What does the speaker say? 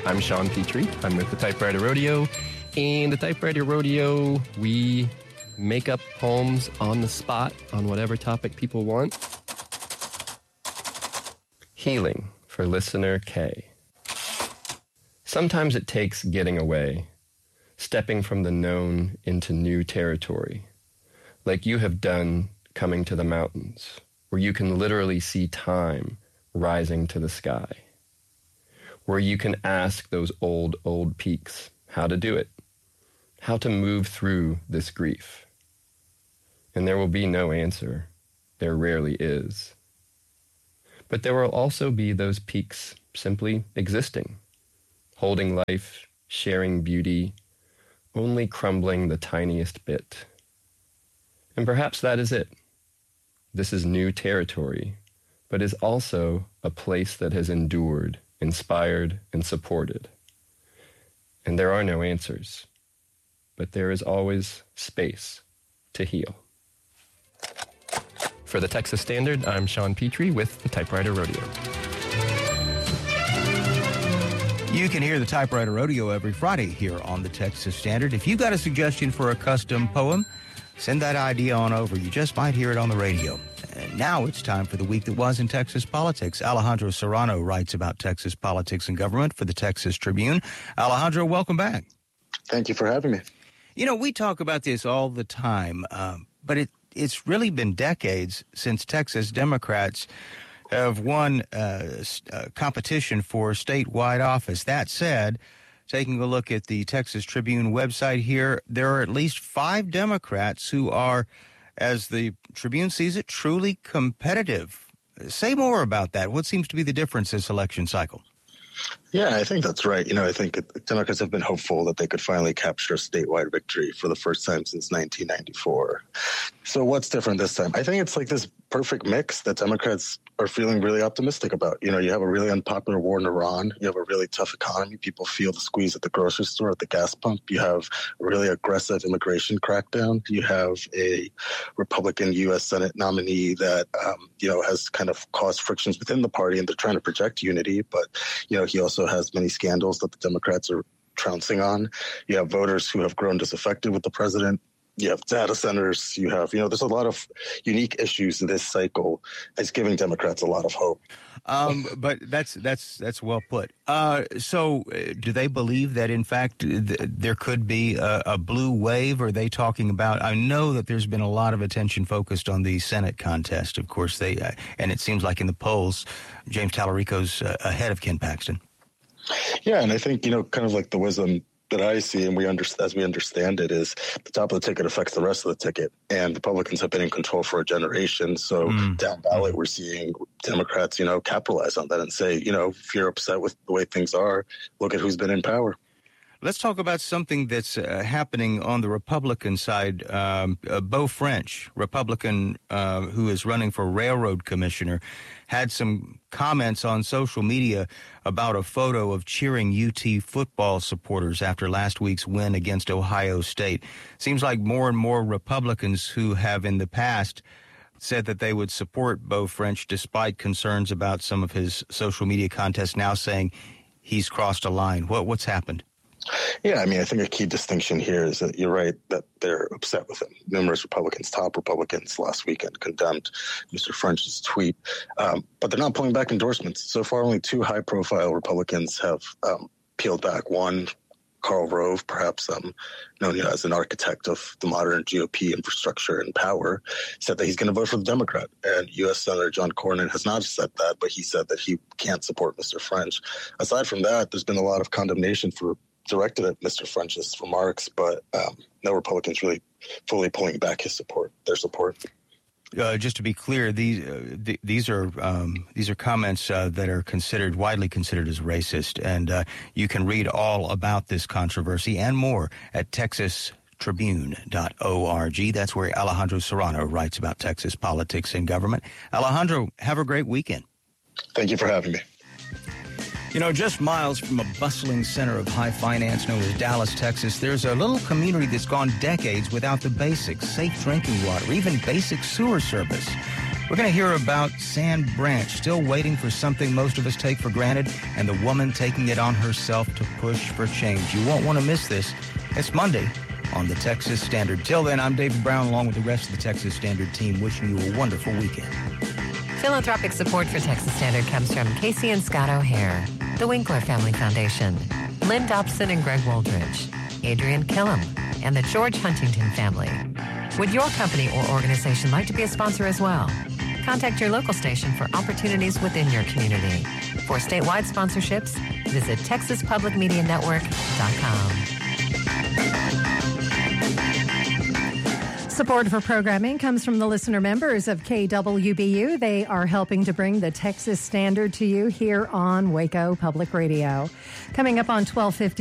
I'm Sean Petrie. I'm with the Typewriter Rodeo. And the Typewriter Rodeo, we make up poems on the spot on whatever topic people want. Healing for listener K. Sometimes it takes getting away, stepping from the known into new territory, like you have done coming to the mountains, where you can literally see time rising to the sky, where you can ask those old peaks how to do it, how to move through this grief. And there will be no answer. There rarely is. But there will also be those peaks simply existing, holding life, sharing beauty, only crumbling the tiniest bit. And perhaps that is it. This is new territory, but is also a place that has endured, inspired, and supported. And there are no answers, but there is always space to heal. For the Texas Standard, I'm Sean Petrie with the Typewriter Rodeo. You can hear the Typewriter Rodeo every Friday here on the Texas Standard. If you've got a suggestion for a custom poem, send that idea on over. You just might hear it on the radio. And now it's time for the week that was in Texas politics. Alejandro Serrano writes about Texas politics and government for the Texas Tribune. Alejandro, welcome back. Thank you for having me. You know, we talk about this all the time, but it's really been decades since Texas Democrats have won competition for statewide office. That said, taking a look at the Texas Tribune website here, there are at least 5 Democrats who are, as the Tribune sees it, truly competitive. Say more about that. What seems to be the difference this election cycle? Yeah, I think that's right. You know, I think Democrats have been hopeful that they could finally capture a statewide victory for the first time since 1994. So what's different this time? I think it's like this perfect mix that Democrats are feeling really optimistic about. You know, you have a really unpopular war in Iran. You have a really tough economy. People feel the squeeze at the grocery store, at the gas pump. You have a really aggressive immigration crackdown. You have a Republican U.S. Senate nominee that, has kind of caused frictions within the party, and they're trying to project unity. But, he also has many scandals that the Democrats are trouncing on. You have voters who have grown disaffected with the president. You have data centers. You have, there's a lot of unique issues in this cycle. It's giving Democrats a lot of hope. But that's well put. So do they believe that, in fact, there could be a blue wave? Are they talking about, I know that there's been a lot of attention focused on the Senate contest. Of course, and it seems like in the polls, James Tallarico's ahead of Ken Paxton. Yeah, and I think, kind of like the wisdom that I see, and as we understand it, is the top of the ticket affects the rest of the ticket. And Republicans have been in control for a generation. So down ballot, we're seeing Democrats, capitalize on that and say, if you're upset with the way things are, look at who's been in power. Let's talk about something that's happening on the Republican side. Beau French, Republican who is running for railroad commissioner, had some comments on social media about a photo of cheering UT football supporters after last week's win against Ohio State. Seems like more and more Republicans who have in the past said that they would support Beau French despite concerns about some of his social media contests now saying he's crossed a line. What's happened? Yeah, I mean, I think a key distinction here is that you're right that they're upset with him. Numerous Republicans, top Republicans last weekend condemned Mr. French's tweet, but they're not pulling back endorsements. So far, only 2 high-profile Republicans have peeled back. One, Karl Rove, perhaps known as an architect of the modern GOP infrastructure and power, said that he's going to vote for the Democrat. And U.S. Senator John Cornyn has not said that, but he said that he can't support Mr. French. Aside from that, there's been a lot of condemnation directed at Mr. French's remarks, but no Republicans really fully pulling back their support. Just to be clear, these are comments that are widely considered as racist, and you can read all about this controversy and more at texastribune.org. That's where Alejandro Serrano writes about Texas politics and government. Alejandro, have a great weekend. Thank you for having me. Just miles from a bustling center of high finance known as Dallas, Texas, there's a little community that's gone decades without the basics, safe drinking water, even basic sewer service. We're going to hear about Sand Branch, still waiting for something most of us take for granted, and the woman taking it on herself to push for change. You won't want to miss this. It's Monday on the Texas Standard. Till then, I'm David Brown, along with the rest of the Texas Standard team, wishing you a wonderful weekend. Philanthropic support for Texas Standard comes from Casey and Scott O'Hare, the Winkler Family Foundation, Lynn Dobson and Greg Woldridge, Adrian Killam, and the George Huntington family. Would your company or organization like to be a sponsor as well? Contact your local station for opportunities within your community. For statewide sponsorships, visit TexasPublicMediaNetwork.com. Support for programming comes from the listener members of KWBU. They are helping to bring the Texas Standard to you here on Waco Public Radio. Coming up on 12:50.